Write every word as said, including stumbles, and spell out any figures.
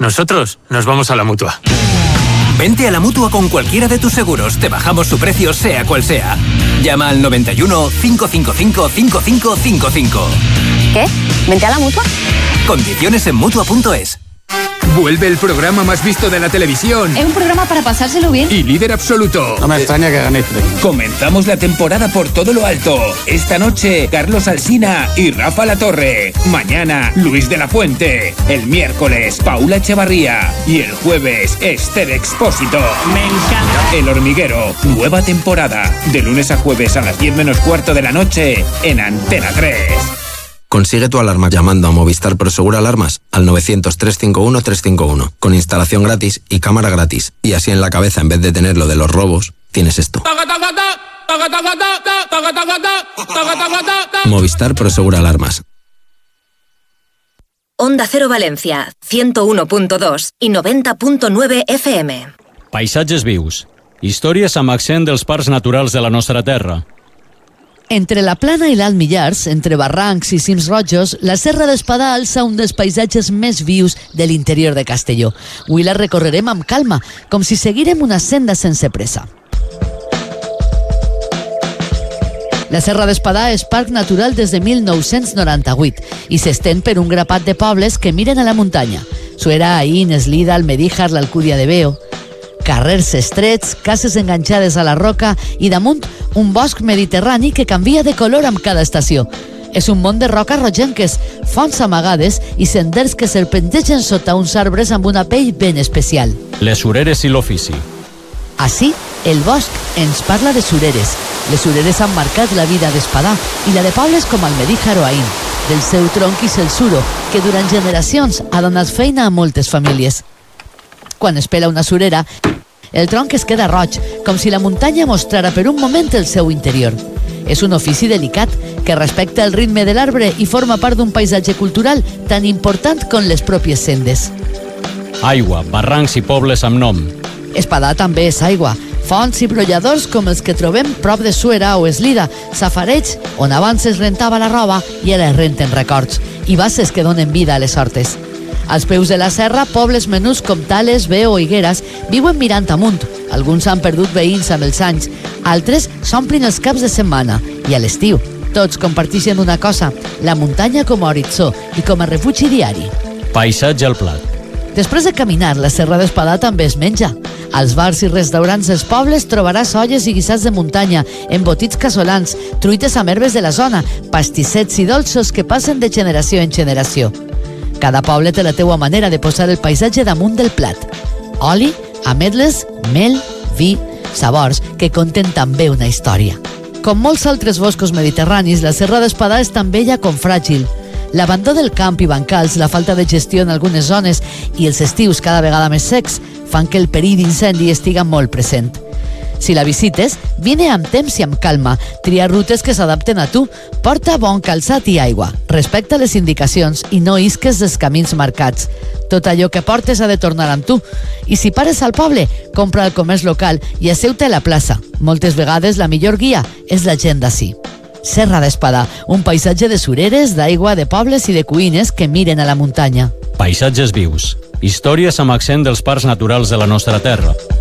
nosotros nos vamos a la Mutua. Vente a la Mutua con cualquiera de tus seguros. Te bajamos su precio, sea cual sea. Llama al noventa y uno, cinco cinco cinco, cinco cinco cinco cinco. ¿Qué? ¿Vente a la Mutua? Condiciones en Mutua punto es. Vuelve el programa más visto de la televisión. Es un programa para pasárselo bien. Y líder absoluto. No me extraña que ganéis premio. Comenzamos la temporada por todo lo alto. Esta noche, Carlos Alsina y Rafa Latorre. Mañana, Luis de la Fuente. El miércoles, Paula Echevarría. Y el jueves, Esther Expósito. Me encanta. El Hormiguero, nueva temporada. De lunes a jueves a las diez menos cuarto de la noche en Antena tres. Consigue tu alarma llamando a Movistar Prosegur Alarmas al novecientos, trescientos cincuenta y uno, trescientos cincuenta y uno, con instalación gratis y cámara gratis. Y así en la cabeza, en vez de tener lo de los robos, tienes esto. Movistar Prosegur Alarmas. Onda Cero Valencia, ciento uno punto dos y noventa punto nueve F M. Paisatges vius. Històries amb accent dels parcs naturals de la nostra terra. Entre la Plana i l'Alt Millars, entre barrancs i cims rojos, la Serra d'Espadà alça un dels paisatges més vius de l'interior de Castelló. Avui la recorrerem amb calma, com si seguirem una senda sense pressa. La Serra d'Espadà és parc natural des de mil nou-cents noranta-vuit i s'estén per un grapat de pobles que miren a la muntanya. Suera, Aín, Eslida, Almedíjar, l'Alcúdia de Veo. Carrers estrets, cases enganxades a la roca i damunt un bosc mediterrani que canvia de color amb cada estació. És un món de roques rogenques, fonts amagades i senders que serpentegen sota uns arbres amb una pell ben especial. Les sureres i l'ofici. Així, el bosc ens parla de sureres. Les sureres han marcat la vida d'Espadà i la de pobles com Almedíjar o Aín, del seu tronc i Celsuro, que durant generacions ha donat feina a moltes famílies. Quan es pela una surera, el tronc es queda roig, com si la muntanya mostrara per un moment el seu interior. És un ofici delicat que respecta el ritme de l'arbre i forma part d'un paisatge cultural tan important com les pròpies sendes. Aigua, barrancs i pobles amb nom. Espadà també és aigua, fonts i brolladors com els que trobem prop de Suera o Eslida, safareigs on abans es rentava la roba i ara es renten records, i basses que donen vida a les hortes. Als peus de la serra, pobles menús com Tales, Veo o Higueres viuen mirant amunt. Alguns han perdut veïns amb els anys, altres s'omplin els caps de setmana i a l'estiu. Tots comparteixen una cosa, la muntanya com a horitzó i com a refugi diari. Paisatge al plat. Després de caminar, la Serra d'Espadà també es menja. Als bars i restaurants dels pobles trobaràs olles i guisats de muntanya, embotits casolans, truites amb herbes de la zona, pastissets i dolços que passen de generació en generació. Cada poble té la teua manera de posar el paisatge damunt del plat. Oli, ametles, mel, vi, sabors que conten també una història. Com molts altres boscos mediterranis, la Serra d'Espadà és tan bella com fràgil. L'abandó del camp i bancals, la falta de gestió en algunes zones i els estius cada vegada més secs fan que el perill d'incendi estiga molt present. Si la visites, vine amb temps i amb calma, tria rutes que s'adapten a tu, porta bon calçat i aigua, respecta les indicacions i no isques dels camins marcats. Tot allò que portes ha de tornar amb tu. I si pares al poble, compra al comerç local i asseu-te a la plaça. Moltes vegades la millor guia és la gent d'ací. Serra d'Espadà, un paisatge de sureres, d'aigua, de pobles i de cuines que miren a la muntanya. Paisatges vius. Històries amb accent dels parcs naturals de la nostra terra.